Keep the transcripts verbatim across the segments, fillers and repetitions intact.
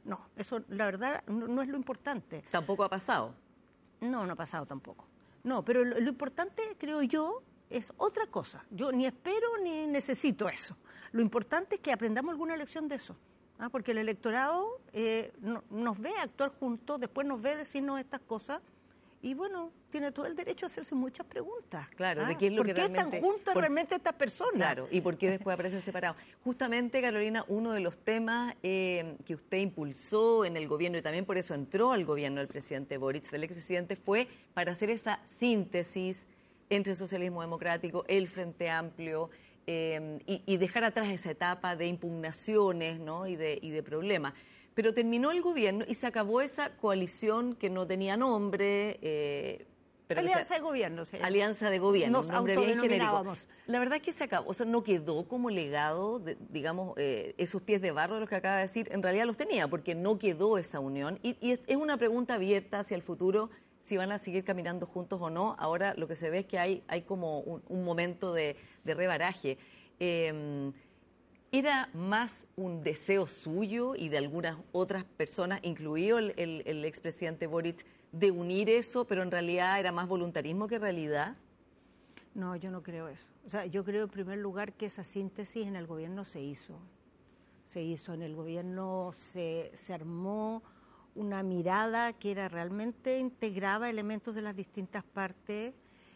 no, eso la verdad no, no es lo importante. ¿Tampoco ha pasado? No, no ha pasado tampoco. No, pero lo, lo importante, creo yo, es otra cosa. Yo ni espero ni necesito eso. Lo importante es que aprendamos alguna lección de eso. ¿Ah? Porque el electorado eh, no, nos ve actuar juntos, después nos ve decirnos estas cosas y bueno, tiene todo el derecho a hacerse muchas preguntas. Claro, ¿Ah? ¿de qué es lo ¿Por que qué realmente, están juntas por, realmente estas personas? Claro, y por qué después aparecen separados. Justamente, Carolina, uno de los temas eh, que usted impulsó en el gobierno y también por eso entró al gobierno del presidente Boric, del expresidente, fue para hacer esa síntesis entre el socialismo democrático, el Frente Amplio, eh, y, y dejar atrás esa etapa de impugnaciones, ¿no? y, de, y de problemas. Pero terminó el gobierno y se acabó esa coalición que no tenía nombre. Eh, pero Alianza sea, de Gobierno. ¿Sí? Alianza de Gobierno, Nos un nombre bien genérico. autodenominábamos. La verdad es que se acabó, o sea, no quedó como legado, de, digamos, eh, esos pies de barro de los que acaba de decir, en realidad los tenía, porque no quedó esa unión. Y, y es una pregunta abierta hacia el futuro, si van a seguir caminando juntos o no. Ahora lo que se ve es que hay, hay como un, un momento de, de rebaraje. Eh, ¿Era más un deseo suyo y de algunas otras personas, incluido el, el, el expresidente Boric, de unir eso, pero en realidad era más voluntarismo que realidad? No, yo no creo eso. O sea, yo creo en primer lugar que esa síntesis en el gobierno se hizo. Se hizo en el gobierno, se, se armó una mirada que era realmente integraba elementos de las distintas partes.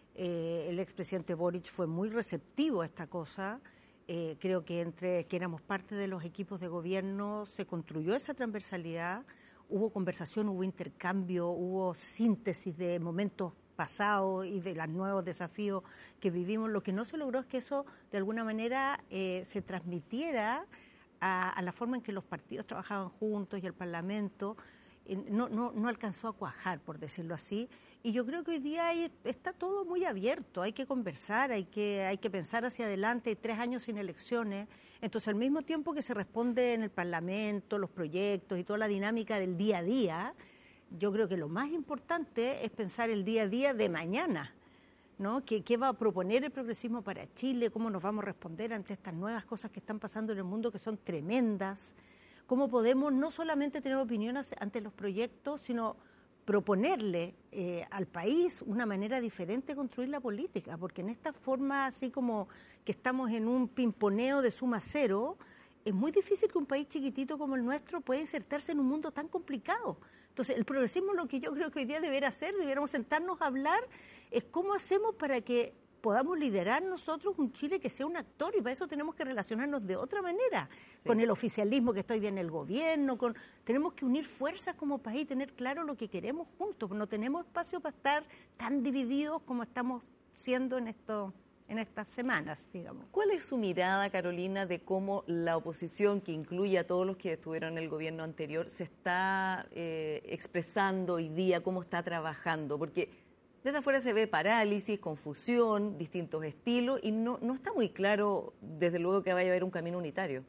Eh, el expresidente Boric fue muy receptivo a esta cosa. Eh, creo que entre que éramos parte de los equipos de gobierno se construyó esa transversalidad, hubo conversación, hubo intercambio, hubo síntesis de momentos pasados y de los nuevos desafíos que vivimos. Lo que no se logró es que eso de alguna manera eh, se transmitiera a, a la forma en que los partidos trabajaban juntos y el Parlamento. No, no, no alcanzó a cuajar, por decirlo así, y yo creo que hoy día hay, está todo muy abierto, hay que conversar, hay que, hay que pensar hacia adelante, hay tres años sin elecciones, entonces al mismo tiempo que se responde en el Parlamento, los proyectos y toda la dinámica del día a día, yo creo que lo más importante es pensar el día a día de mañana, ¿no? ¿Qué, qué va a proponer el progresismo para Chile? ¿Cómo nos vamos a responder ante estas nuevas cosas que están pasando en el mundo que son tremendas? ¿Cómo podemos no solamente tener opiniones ante los proyectos, sino proponerle eh, al país una manera diferente de construir la política? Porque en esta forma, así como que estamos en un pimponeo de suma cero, es muy difícil que un país chiquitito como el nuestro pueda insertarse en un mundo tan complicado. Entonces, el progresismo, lo que yo creo que hoy día debería hacer, debiéramos sentarnos a hablar, es cómo hacemos para que podamos liderar nosotros un Chile que sea un actor, y para eso tenemos que relacionarnos de otra manera, sí, con el oficialismo que está hoy día en el gobierno, con tenemos que unir fuerzas como país, tener claro lo que queremos juntos, no tenemos espacio para estar tan divididos como estamos siendo en esto, en estas semanas, digamos. ¿Cuál es su mirada, Carolina, de cómo la oposición, que incluye a todos los que estuvieron en el gobierno anterior, se está eh, expresando hoy día, cómo está trabajando? Porque desde afuera se ve parálisis, confusión, distintos estilos, y no, no está muy claro, desde luego, que vaya a haber un camino unitario.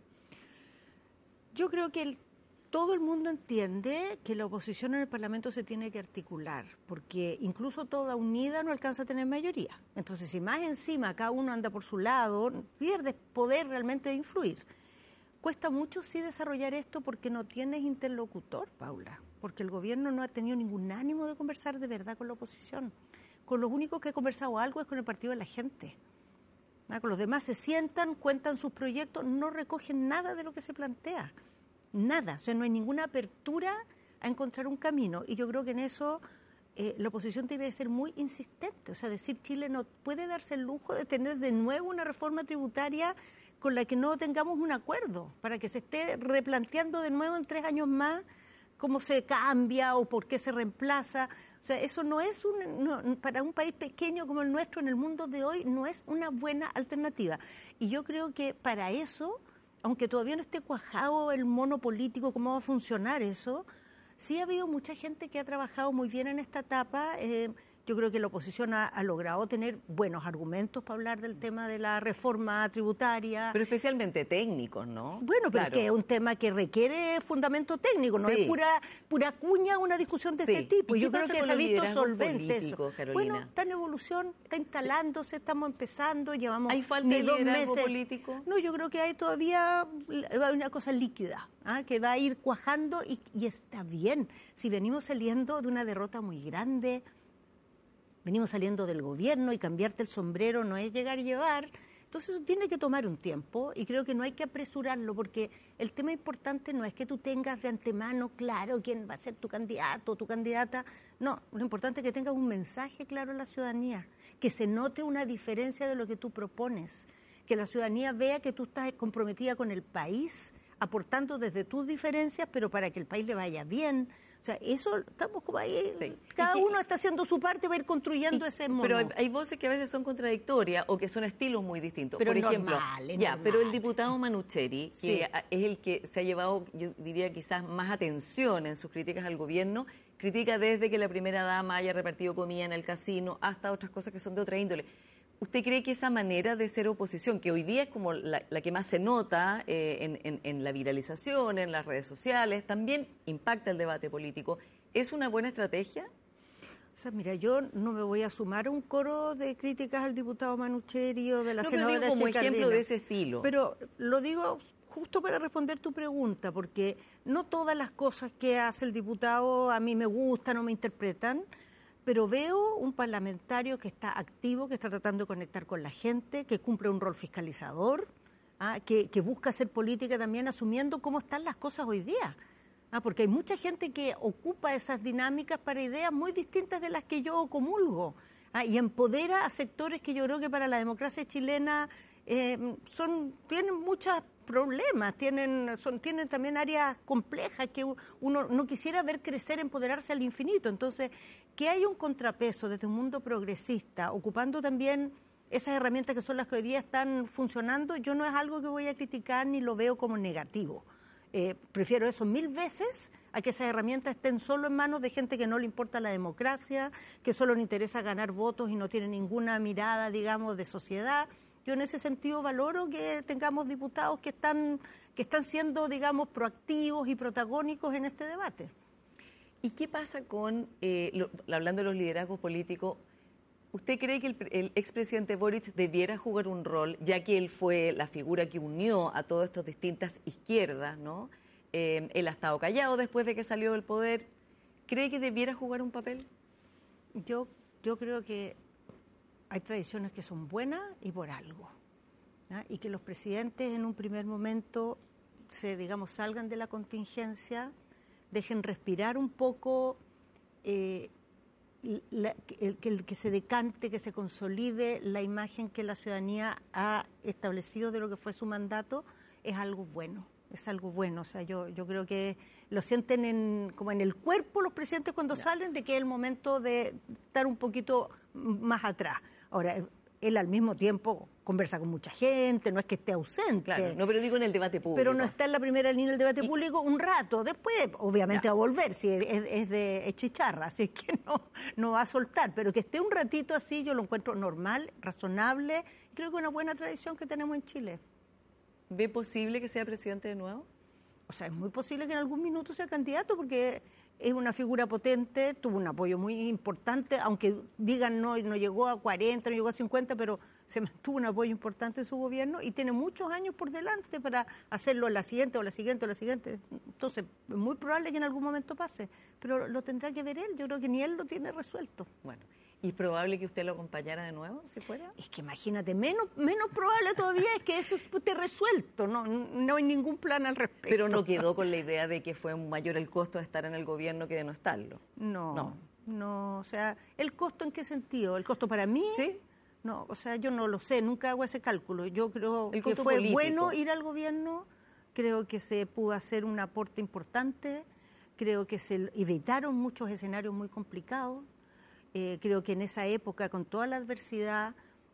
Yo creo que el, todo el mundo entiende que la oposición en el Parlamento se tiene que articular, porque incluso toda unida no alcanza a tener mayoría. Entonces, si más encima cada uno anda por su lado, pierdes poder realmente de influir. Cuesta mucho, sí, desarrollar esto porque no tienes interlocutor, Paula, porque el gobierno no ha tenido ningún ánimo de conversar de verdad con la oposición. Con los únicos que he conversado algo es con el Partido de la Gente. ¿No? Con los demás se sientan, cuentan sus proyectos, no recogen nada de lo que se plantea. Nada, o sea, no hay ninguna apertura a encontrar un camino. Y yo creo que en eso eh, la oposición tiene que ser muy insistente. O sea, decir Chile no puede darse el lujo de tener de nuevo una reforma tributaria con la que no tengamos un acuerdo, para que se esté replanteando de nuevo en tres años más cómo se cambia o por qué se reemplaza. O sea, eso no es un, no, para un país pequeño como el nuestro en el mundo de hoy, no es una buena alternativa. Y yo creo que para eso, aunque todavía no esté cuajado el mono político, cómo va a funcionar eso, sí ha habido mucha gente que ha trabajado muy bien en esta etapa. Eh, Yo creo que la oposición ha, ha logrado tener buenos argumentos para hablar del tema de la reforma tributaria. Pero especialmente técnicos, ¿no? Bueno, pero claro. es que es un tema que requiere fundamento técnico, no sí. es pura pura cuña una discusión de sí. este tipo. ¿Y yo creo que se ha visto solvente eso. Carolina? Bueno, está en evolución, está instalándose, sí. estamos empezando, llevamos ¿Hay falta ni de dos liderazgo meses. político? No, yo creo que hay todavía hay una cosa líquida, ¿ah? que va a ir cuajando y, y está bien. Si venimos saliendo de una derrota muy grande, venimos saliendo del gobierno y cambiarte el sombrero no es llegar y llevar. Entonces eso tiene que tomar un tiempo y creo que no hay que apresurarlo porque el tema importante no es que tú tengas de antemano claro quién va a ser tu candidato o tu candidata. No, lo importante es que tengas un mensaje claro a la ciudadanía, que se note una diferencia de lo que tú propones, que la ciudadanía vea que tú estás comprometida con el país, aportando desde tus diferencias, pero para que el país le vaya bien. O sea, eso estamos como ahí, sí. cada que, uno está haciendo su parte para ir construyendo y, ese mono. Pero hay, hay voces que a veces son contradictorias o que son estilos muy distintos. Pero Por ejemplo, normal, ya, normal. pero el diputado Manucheri, sí. que es el que se ha llevado, yo diría quizás más atención en sus críticas al gobierno, critica desde que la primera dama haya repartido comida en el casino hasta otras cosas que son de otra índole. ¿Usted cree que esa manera de ser oposición, que hoy día es como la, la que más se nota eh, en, en, en la viralización, en las redes sociales, también impacta el debate político, es una buena estrategia? O sea, mira, yo no me voy a sumar a un coro de críticas al diputado Manucheri o de la no, senadora pero digo como Chicardina. ejemplo de ese estilo. Pero lo digo justo para responder tu pregunta, porque no todas las cosas que hace el diputado a mí me gustan o me interpretan, pero veo un parlamentario que está activo, que está tratando de conectar con la gente, que cumple un rol fiscalizador, ¿ah? que, que busca hacer política también asumiendo cómo están las cosas hoy día. ¿Ah? Porque hay mucha gente que ocupa esas dinámicas para ideas muy distintas de las que yo comulgo, ¿ah? y empodera a sectores que yo creo que para la democracia chilena eh, son tienen muchos problemas, tienen, son, tienen también áreas complejas que uno no quisiera ver crecer, empoderarse al infinito. Entonces, que hay un contrapeso desde un mundo progresista, ocupando también esas herramientas que son las que hoy día están funcionando, yo no es algo que voy a criticar ni lo veo como negativo. Eh, prefiero eso mil veces a que esas herramientas estén solo en manos de gente que no le importa la democracia, que solo le interesa ganar votos y no tiene ninguna mirada, digamos, de sociedad. Yo en ese sentido valoro que tengamos diputados que están, que están siendo, digamos, proactivos y protagónicos en este debate. ¿Y qué pasa con, eh, lo, hablando de los liderazgos políticos, usted cree que el, el expresidente Boric debiera jugar un rol, ya que él fue la figura que unió a todas estas distintas izquierdas, ¿no? Eh, él ha estado callado después de que salió del poder. ¿Cree que debiera jugar un papel? Yo, yo creo que hay tradiciones que son buenas y por algo, ¿ya? Y que los presidentes en un primer momento se, digamos, salgan de la contingencia, dejen respirar un poco, eh, la, el, el que se decante, que se consolide la imagen que la ciudadanía ha establecido de lo que fue su mandato, es algo bueno. Es algo bueno, o sea, yo, yo creo que lo sienten en, como en el cuerpo los presidentes cuando ya. salen, de que es el momento de estar un poquito más atrás. Ahora, él al mismo tiempo conversa con mucha gente, no es que esté ausente. Claro, no, pero digo en el debate público. Pero no está en la primera línea del debate y, público un rato, después obviamente ya. va a volver, si es, es de es chicharra, así es que no, no va a soltar, pero que esté un ratito así yo lo encuentro normal, razonable, creo que es una buena tradición que tenemos en Chile. ¿Ve posible que sea presidente de nuevo? O sea, es muy posible que en algún minuto sea candidato porque es una figura potente, tuvo un apoyo muy importante, aunque digan no, no llegó a cuarenta, no llegó a cincuenta, pero se mantuvo un apoyo importante en su gobierno y tiene muchos años por delante para hacerlo la siguiente o la siguiente o la siguiente. Entonces, es muy probable que en algún momento pase, pero lo tendrá que ver él, yo creo que ni él lo tiene resuelto. Bueno. ¿Y es probable que usted lo acompañara de nuevo, si fuera? Es que imagínate, menos, menos probable todavía es que eso esté resuelto, no, no hay ningún plan al respecto. Pero no quedó con la idea de que fue mayor el costo de estar en el gobierno que de no estarlo. No, no, no, o sea, ¿el costo en qué sentido? ¿El costo para mí? Sí. No, o sea, yo no lo sé, nunca hago ese cálculo. Yo creo el que fue político. bueno ir al gobierno, creo que se pudo hacer un aporte importante, creo que se evitaron muchos escenarios muy complicados. Eh, creo que en esa época, con toda la adversidad,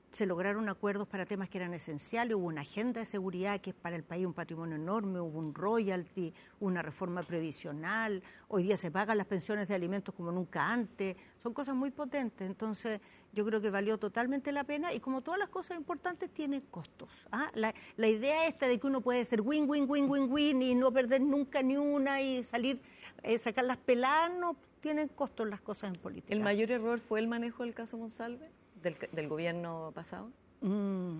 se lograron acuerdos para temas que eran esenciales, hubo una agenda de seguridad que es para el país un patrimonio enorme, hubo un royalty, una reforma previsional, hoy día se pagan las pensiones de alimentos como nunca antes, son cosas muy potentes, entonces yo creo que valió totalmente la pena y como todas las cosas importantes tienen costos. ¿ah? La, la idea esta de que uno puede ser win, win, win, win, win y no perder nunca ni una y salir, eh, sacar las peladas, no tienen costos las cosas en política. ¿El mayor error fue el manejo del caso Monsalve? Del, del gobierno pasado? Mm.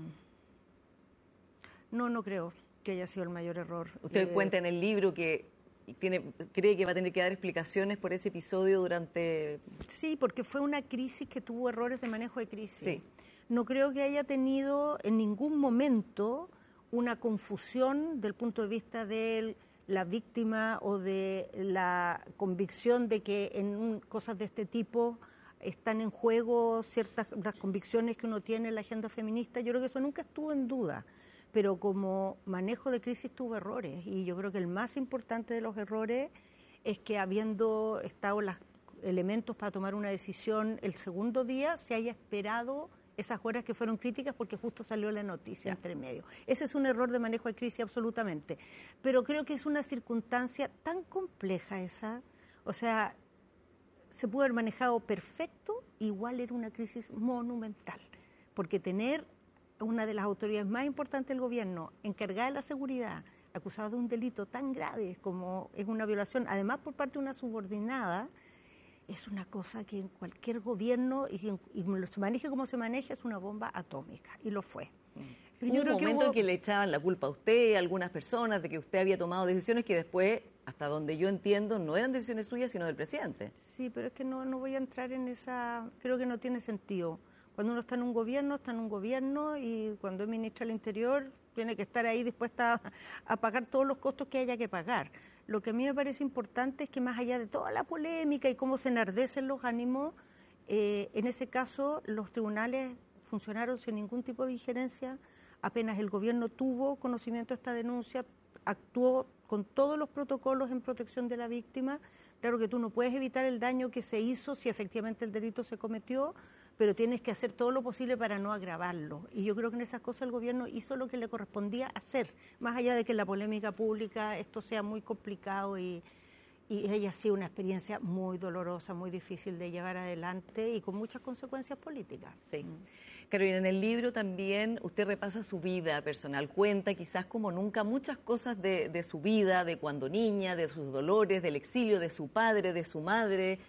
No, no creo que haya sido el mayor error. Usted eh, cuenta en el libro que tiene, cree que va a tener que dar explicaciones por ese episodio durante... Sí, porque fue una crisis que tuvo errores de manejo de crisis. Sí. No creo que haya tenido en ningún momento una confusión del punto de vista de la víctima o de la convicción de que en un, cosas de este tipo están en juego ciertas las convicciones que uno tiene en la agenda feminista. Yo creo que eso nunca estuvo en duda, pero como manejo de crisis tuvo errores y yo creo que el más importante de los errores es que habiendo estado los elementos para tomar una decisión el segundo día se haya esperado esas horas que fueron críticas porque justo salió la noticia entre medio. Ese es un error de manejo de crisis absolutamente, pero creo que es una circunstancia tan compleja esa, o sea, se pudo haber manejado perfecto, igual era una crisis monumental, porque tener una de las autoridades más importantes del gobierno encargada de la seguridad, acusada de un delito tan grave como es una violación, además por parte de una subordinada, es una cosa que en cualquier gobierno, y, y se maneje como se maneja, es una bomba atómica, y lo fue. Pero yo hubo creo un momento que hubo... en que le echaban la culpa a usted, a algunas personas, de que usted había tomado decisiones que después, hasta donde yo entiendo, no eran decisiones suyas, sino del presidente. Sí, pero es que no, no voy a entrar en esa... Creo que no tiene sentido. Cuando uno está en un gobierno, está en un gobierno, y cuando es ministra del Interior, tiene que estar ahí dispuesta a, a pagar todos los costos que haya que pagar. Lo que a mí me parece importante es que más allá de toda la polémica y cómo se enardecen los ánimos, eh, en ese caso los tribunales funcionaron sin ningún tipo de injerencia. Apenas el gobierno tuvo conocimiento de esta denuncia, actuó con todos los protocolos en protección de la víctima. Claro que tú no puedes evitar el daño que se hizo si efectivamente el delito se cometió, pero tienes que hacer todo lo posible para no agravarlo. Y yo creo que en esas cosas el gobierno hizo lo que le correspondía hacer, más allá de que en la polémica pública esto sea muy complicado y, y haya sido una experiencia muy dolorosa, muy difícil de llevar adelante y con muchas consecuencias políticas. Sí. Carolina, en el libro también usted repasa su vida personal, cuenta quizás como nunca muchas cosas de, de su vida, de cuando niña, de sus dolores, del exilio, de su padre, de su madre.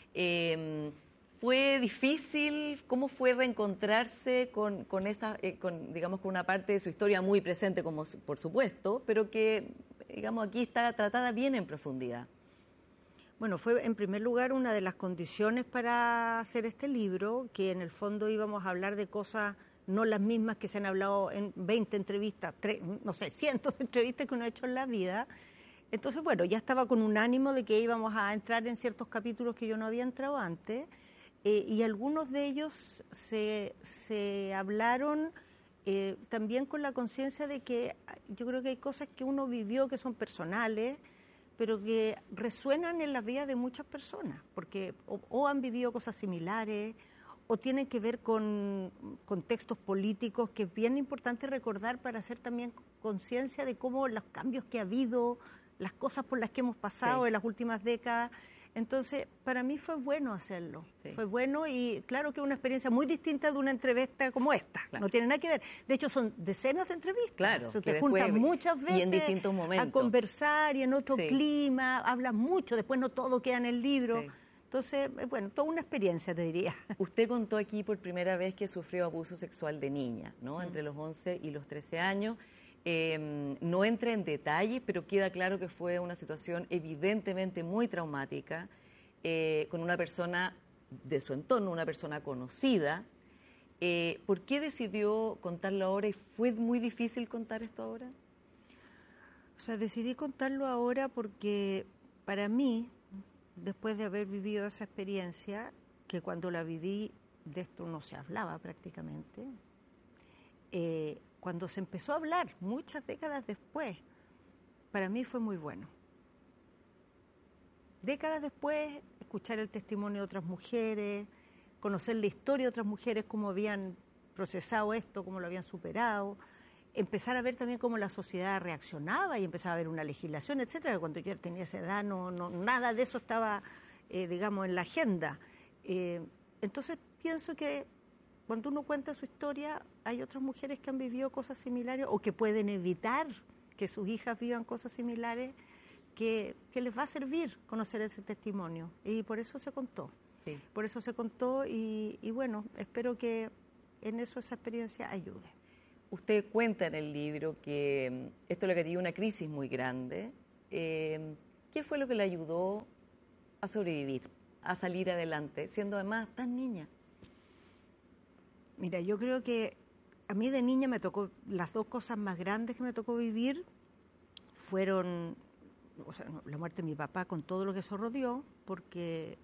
Eh, ¿Fue difícil? ¿Cómo fue reencontrarse con, con esa, eh, con, digamos, con una parte de su historia muy presente, como por supuesto, pero que, digamos, aquí está tratada bien en profundidad? Bueno, fue en primer lugar una de las condiciones para hacer este libro, que en el fondo íbamos a hablar de cosas no las mismas que se han hablado en veinte entrevistas, tres, no sé, cientos de entrevistas que uno ha hecho en la vida. Entonces, bueno, ya estaba con un ánimo de que íbamos a entrar en ciertos capítulos que yo no había entrado antes, eh, y algunos de ellos se, se hablaron eh, también con la conciencia de que yo creo que hay cosas que uno vivió que son personales, pero que resuenan en las vidas de muchas personas, porque o, o han vivido cosas similares, o tienen que ver con contextos políticos que es bien importante recordar para hacer también conciencia de cómo los cambios que ha habido, las cosas por las que hemos pasado sí. en las últimas décadas. Entonces, para mí fue bueno hacerlo, sí. fue bueno y claro que es una experiencia muy distinta de una entrevista como esta, claro. no tiene nada que ver. De hecho, son decenas de entrevistas, claro, se te juntan muchas veces y en distintos momentos. a conversar y en otro sí. clima, hablas mucho, después no todo queda en el libro. Sí. Entonces, bueno, toda una experiencia, te diría. Usted contó aquí por primera vez que sufrió abuso sexual de niña, ¿no? Mm. Entre los once y los trece años. Eh, no entra en detalles, pero queda claro que fue una situación evidentemente muy traumática, eh, con una persona de su entorno, una persona conocida. Eh, ¿Por qué decidió contarlo ahora y fue muy difícil contar esto ahora? O sea, decidí contarlo ahora porque para mí, después de haber vivido esa experiencia, que cuando la viví de esto no se hablaba prácticamente, eh, cuando se empezó a hablar, muchas décadas después, para mí fue muy bueno. Décadas después, escuchar el testimonio de otras mujeres, conocer la historia de otras mujeres, cómo habían procesado esto, cómo lo habían superado, empezar a ver también cómo la sociedad reaccionaba y empezar a ver una legislación, etcétera. Cuando yo tenía esa edad, no, no, nada de eso estaba, eh, digamos, en la agenda. Eh, entonces pienso que cuando uno cuenta su historia, hay otras mujeres que han vivido cosas similares o que pueden evitar que sus hijas vivan cosas similares, que, que les va a servir conocer ese testimonio. Y por eso se contó. Sí. Por eso se contó y, y bueno, espero que en eso esa experiencia ayude. Usted cuenta en el libro que esto le cayó una crisis muy grande. Eh, ¿Qué fue lo que le ayudó a sobrevivir, a salir adelante, siendo además tan niña? Mira, yo creo que a mí de niña me tocó, las dos cosas más grandes que me tocó vivir fueron, o sea, la muerte de mi papá con todo lo que eso rodeó, porque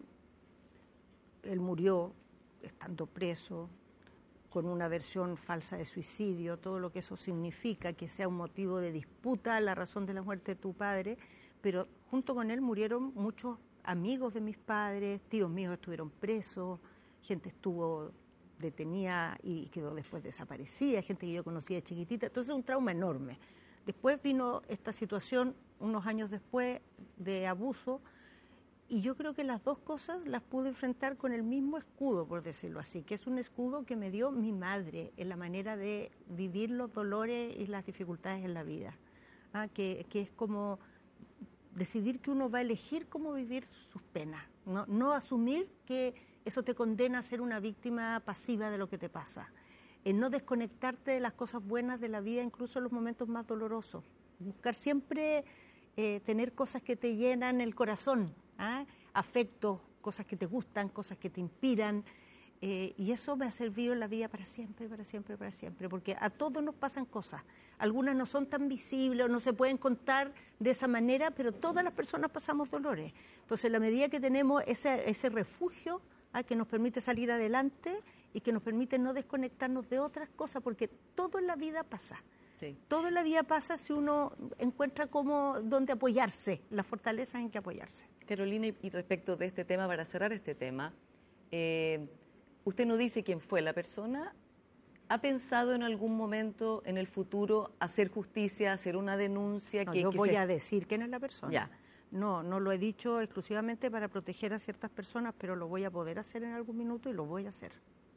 él murió estando preso, con una versión falsa de suicidio, todo lo que eso significa, que sea un motivo de disputa la razón de la muerte de tu padre, pero junto con él murieron muchos amigos de mis padres, tíos míos estuvieron presos, gente estuvo detenida y quedó después desaparecida, gente que yo conocía de chiquitita, entonces un trauma enorme. Después vino esta situación, unos años después, de abuso, y yo creo que las dos cosas las pude enfrentar con el mismo escudo, por decirlo así, que es un escudo que me dio mi madre en la manera de vivir los dolores y las dificultades en la vida. ¿Ah? Que, que es como decidir que uno va a elegir cómo vivir sus penas, no, no asumir que eso te condena a ser una víctima pasiva de lo que te pasa, en no desconectarte de las cosas buenas de la vida, incluso en los momentos más dolorosos, buscar siempre eh, tener cosas que te llenan el corazón, ¿ah? Afectos, cosas que te gustan, cosas que te inspiran, eh, y eso me ha servido en la vida para siempre, para siempre, para siempre, porque a todos nos pasan cosas, algunas no son tan visibles o no se pueden contar de esa manera, pero todas las personas pasamos dolores. Entonces, en la medida que tenemos ese, ese refugio, ¿ah? Que nos permite salir adelante y que nos permite no desconectarnos de otras cosas, porque todo en la vida pasa. Sí. Todo en la vida pasa si uno encuentra cómo, dónde apoyarse, las fortalezas en que apoyarse. Carolina, y respecto de este tema, para cerrar este tema, eh, usted no dice quién fue la persona. ¿Ha pensado en algún momento en el futuro hacer justicia, hacer una denuncia? No, que, yo que voy se... a decir quién es la persona. Ya. No, no lo he dicho exclusivamente para proteger a ciertas personas, pero lo voy a poder hacer en algún minuto y lo voy a hacer.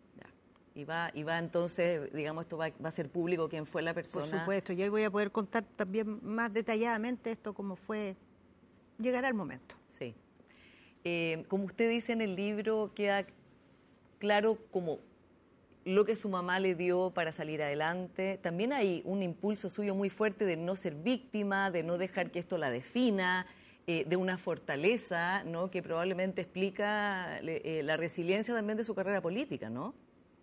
Y va, y va entonces, digamos, esto va, va a ser público quién fue la persona. Por supuesto, yo voy a poder contar también más detalladamente esto, cómo fue, llegará el momento. Sí. Eh, como usted dice en el libro, queda claro como lo que su mamá le dio para salir adelante. También hay un impulso suyo muy fuerte de no ser víctima, de no dejar que esto la defina, eh, de una fortaleza, ¿no? Que probablemente explica eh, la resiliencia también de su carrera política, ¿no?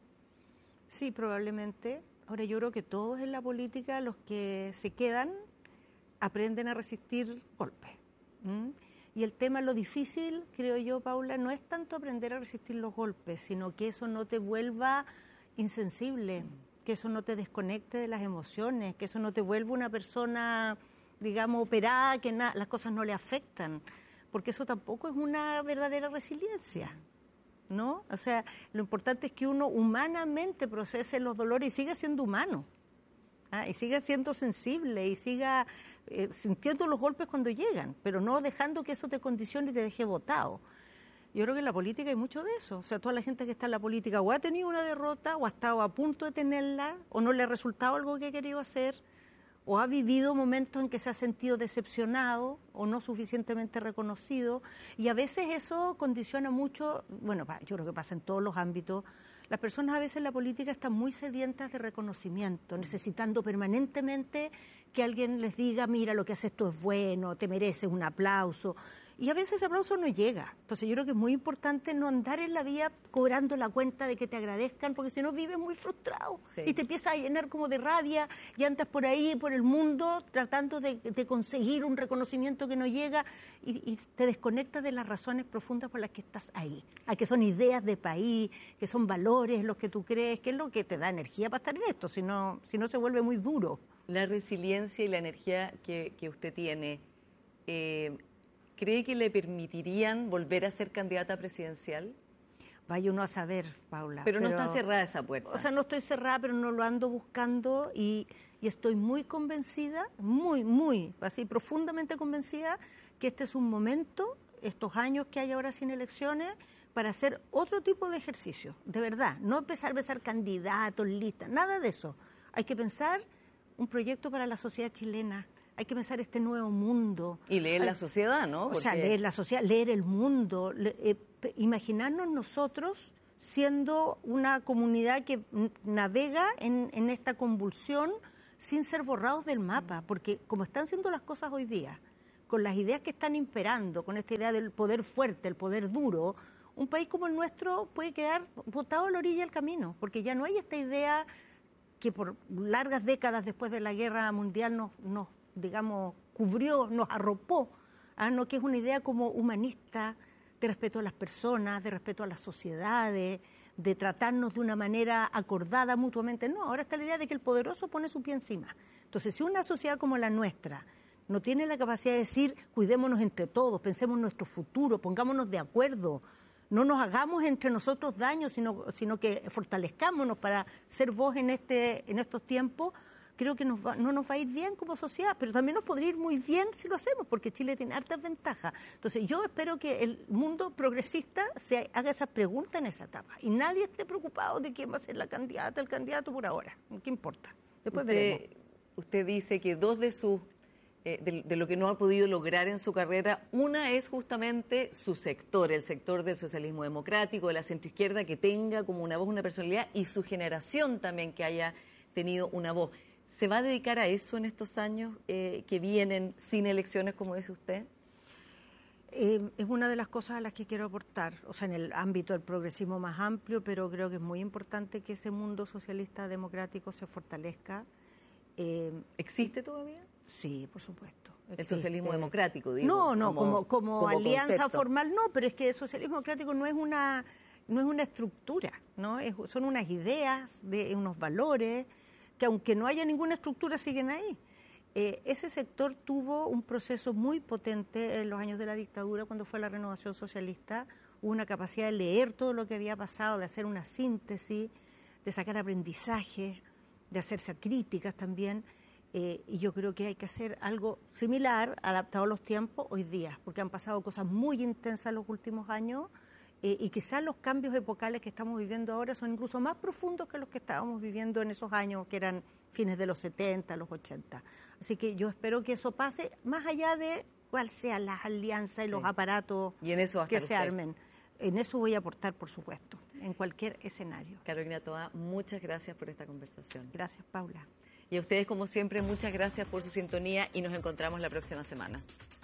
Sí, probablemente. Ahora yo creo que todos en la política, los que se quedan, aprenden a resistir golpes. ¿Mm? Y el tema, lo difícil, creo yo, Paula, no es tanto aprender a resistir los golpes, sino que eso no te vuelva insensible, que eso no te desconecte de las emociones, que eso no te vuelva una persona, digamos, operada, que na- las cosas no le afectan, porque eso tampoco es una verdadera resiliencia, ¿no? O sea, lo importante es que uno humanamente procese los dolores y siga siendo humano, ¿ah? Y siga siendo sensible y siga eh, sintiendo los golpes cuando llegan, pero no dejando que eso te condicione y te deje botado. Yo creo que en la política hay mucho de eso. O sea, toda la gente que está en la política o ha tenido una derrota o ha estado a punto de tenerla o no le ha resultado algo que ha querido hacer o ha vivido momentos en que se ha sentido decepcionado o no suficientemente reconocido, y a veces eso condiciona mucho, bueno, yo creo que pasa en todos los ámbitos. Las personas a veces en la política están muy sedientas de reconocimiento, necesitando permanentemente que alguien les diga, mira, lo que haces tú es bueno, te mereces un aplauso. Y a veces ese aplauso no llega. Entonces yo creo que es muy importante no andar en la vida cobrando la cuenta de que te agradezcan, porque si no vives muy frustrado, sí, y te empiezas a llenar como de rabia y andas por ahí, por el mundo, tratando de, de conseguir un reconocimiento que no llega y, y te desconectas de las razones profundas por las que estás ahí, a que son ideas de país, que son valores los que tú crees, que es lo que te da energía para estar en esto, si no, si no se vuelve muy duro. La resiliencia y la energía que, que usted tiene, eh, ¿cree que le permitirían volver a ser candidata presidencial? Vaya uno a saber, Paula. Pero no pero, está cerrada esa puerta. O sea, no estoy cerrada, pero no lo ando buscando y, y estoy muy convencida, muy, muy, así profundamente convencida, que este es un momento, estos años que hay ahora sin elecciones, para hacer otro tipo de ejercicio, de verdad. No empezar a pensar candidatos, listas, nada de eso. Hay que pensar un proyecto para la sociedad chilena. Hay que pensar este nuevo mundo. Y leer Hay, la sociedad, ¿no? Porque... O sea, leer la sociedad, leer el mundo, le, eh, imaginarnos nosotros siendo una comunidad que navega en, en esta convulsión sin ser borrados del mapa, porque como están siendo las cosas hoy día, con las ideas que están imperando, con esta idea del poder fuerte, el poder duro, un país como el nuestro puede quedar botado a la orilla del camino, porque ya no hay esta idea que por largas décadas después de la Guerra Mundial nos, nos digamos, cubrió, nos arropó, ¿ah? No, que es una idea como humanista, de respeto a las personas, de respeto a las sociedades, de tratarnos de una manera acordada mutuamente. No, ahora está la idea de que el poderoso pone su pie encima. Entonces, si una sociedad como la nuestra no tiene la capacidad de decir, cuidémonos entre todos, pensemos en nuestro futuro, pongámonos de acuerdo, no nos hagamos entre nosotros daño, sino, sino que fortalezcámonos para ser voz en, este, en estos tiempos, creo que nos va, no nos va a ir bien como sociedad, pero también nos podría ir muy bien si lo hacemos, porque Chile tiene hartas ventajas. Entonces yo espero que el mundo progresista se haga esas preguntas en esa etapa y nadie esté preocupado de quién va a ser la candidata, el candidato por ahora, ¿qué importa? Después usted, veremos. Usted dice que dos de sus, eh, de, de lo que no ha podido lograr en su carrera, una es justamente su sector, el sector del socialismo democrático, de la centroizquierda, que tenga como una voz, una personalidad, y su generación también que haya tenido una voz. ¿Se va a dedicar a eso en estos años eh, que vienen sin elecciones, como dice usted? Eh, es una de las cosas a las que quiero aportar, o sea, en el ámbito del progresismo más amplio, pero creo que es muy importante que ese mundo socialista democrático se fortalezca. Eh, ¿Existe todavía? Sí, por supuesto. Existe. El socialismo democrático, digo. No, no, como, como, como, como alianza concepto. formal, no, pero es que el socialismo democrático no es una, no es una estructura, ¿no? Es, son unas ideas, de unos valores, que aunque no haya ninguna estructura siguen ahí. Eh, ese sector tuvo un proceso muy potente en los años de la dictadura, cuando fue la renovación socialista, hubo una capacidad de leer todo lo que había pasado, de hacer una síntesis, de sacar aprendizajes, de hacerse críticas también, eh, y yo creo que hay que hacer algo similar, adaptado a los tiempos hoy día, porque han pasado cosas muy intensas en los últimos años, Eh, y quizás los cambios epocales que estamos viviendo ahora son incluso más profundos que los que estábamos viviendo en esos años, que eran fines de los setenta, los ochenta. Así que yo espero que eso pase, más allá de cuáles sean las alianzas y los sí. aparatos y en eso que se armen. En eso voy a aportar, por supuesto, en cualquier escenario. Carolina Toá, muchas gracias por esta conversación. Gracias, Paula. Y a ustedes, como siempre, muchas gracias por su sintonía y nos encontramos la próxima semana.